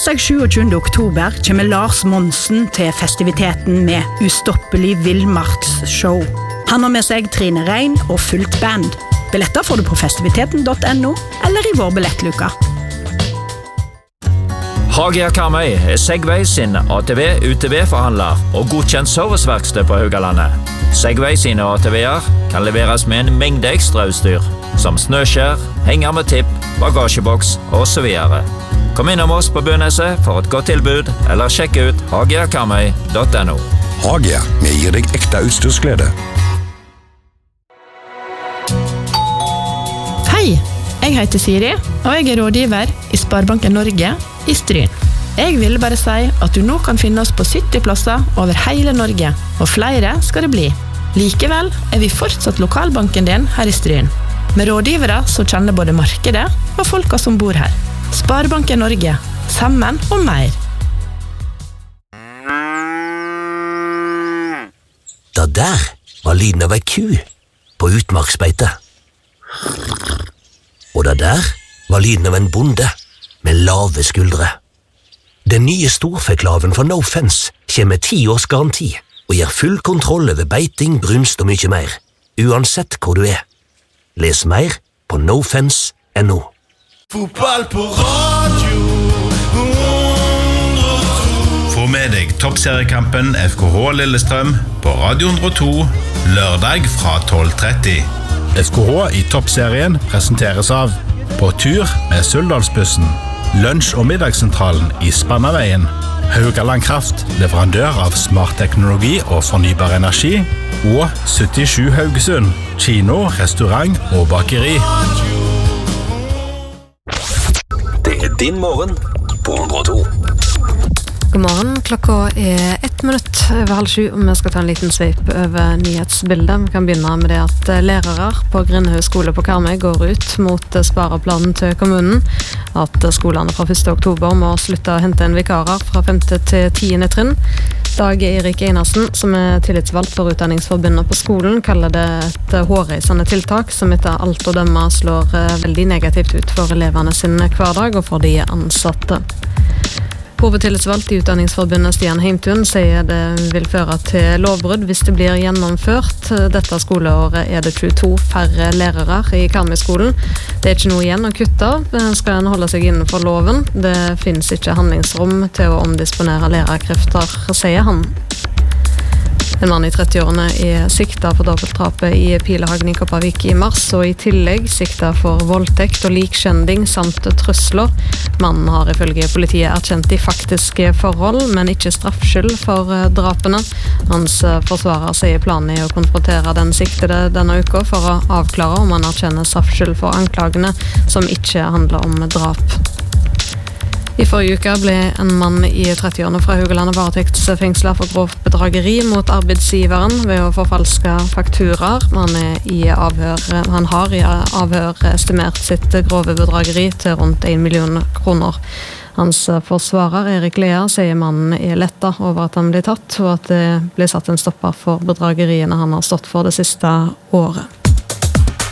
Torsdag 27. oktober kommer Lars Monsen til festiviteten med Ustoppelig Villmarksshow. Han har med seg Trine Rein og fullt band. Billetter får du på festiviteten.no eller i vår billettluka. Hagia Karmøy Segway sin ATV-UTV-forhandler og godkjent serviceverksted på Haugalandet. Segway sine ATV-er kan leveres med en mengde ekstra utstyr, som snøskjær, henger med tipp, bagasjeboks og så videre. Kom innom oss på Bøneset for et godt tilbud, eller sjekk ut hagiakarmøy.no. Hagia, vi gir deg ekte utstyrsglede. Hei, jeg heter Siri, og jeg er rådgiver i Sparebanken Norge i Stryn. Jeg vil bare si at du nå kan finne oss på 70 plasser over hele Norge, og flere skal det bli. Likevel er vi fortsatt lokalbanken din her i Stryn, med rådgivere som kjenner både markedet og folka som bor her. Sparebanken Norge, sammen og mer. Det der var lyden av ei ku på utmarksbeite. Og det der var lyden av en bonde med lave skuldre. Den nye storfeklaven fra No Fence kommer med 10 års garanti og gir full kontroll over beiting, brunst og mye mer, uansett hvor du er. Les mer på nofence.no. Fotball på radio 102. Få med deg toppseriekampen FKH Lillestrøm på Radio 102 lørdag fra 12:30. FKH i toppserien presenteres av På tur med Suldalsbussen, Lunsj- og middagssentralen i Spannaveien, Haugaland Kraft, leverandør av smart teknologi og fornybar energi, og 77 Haugesund, kino, restaurant og bakeri. Det er din morgen på 102. God morgen, klokka er 1 minutt over 6:30, og vi skal ta en liten sveip over nyhetsbildet. Vi kan begynne med det at lærere på Grindhaug skole på Karmøy går ut mot spareplanen til kommunen. At skolene fra 1. oktober må slutte å hente inn vikarer fra 5. til 10. trinn. Dag Erik Einarsen, som er tillitsvalgt for Utdanningsforbundet på skolen, kaller det et hårreisende tiltak som etter alt å dømme slår veldig negativt ut for elevene sin hverdag og for de ansatte. Hovedtillitsvalgt i Utdanningsforbundet Stian Heimtun sier det vil føre til lovbrudd hvis det blir gjennomført. Dette skoleåret er det 22 færre lærere i Karmøy-skolen. Det er ikke noe igjen å kutte, skal en holde seg innenfor loven. Det finnes ikke handlingsrom til å omdisponere lærerkrefter, sier han. En mann i 30-årene er siktet for dobbeltdrapet i Pilehagen i Kopervik i mars, og i tillegg siktet for voldtekt og likskjending samt trusler. Mannen har ifølge politiet erkjent de faktiske forhold, men ikke straffskyld for drapene. Hans forsvarer sier planen er å konfrontere den siktede denne uka for å avklare om han erkjenner straffskyld for anklagene som ikke handler om drap. I forrige uke ble en mann i 30-årene fra Haugalandet varetektsfengslet for grovt bedrageri mot arbeidsgiveren ved å forfalske fakturaer. Han har i avhør estimert sitt grove bedrageri til rundt 1 million kroner. Hans forsvarer, Erik Lea, sier mannen er lettet over at han blir tatt, og at det blir satt en stopper for bedrageriene han har stått for det siste året.